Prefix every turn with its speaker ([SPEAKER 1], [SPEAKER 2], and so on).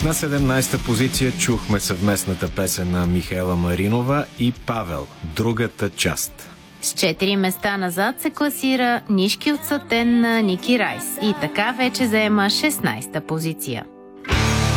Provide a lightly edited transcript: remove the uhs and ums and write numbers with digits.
[SPEAKER 1] На 17-та позиция чухме съвместната песен на Михаела Маринова и Павел «Другата част».
[SPEAKER 2] С 4 места назад се класира Нишки от Сатен на Ники Райс и така вече заема 16-та позиция.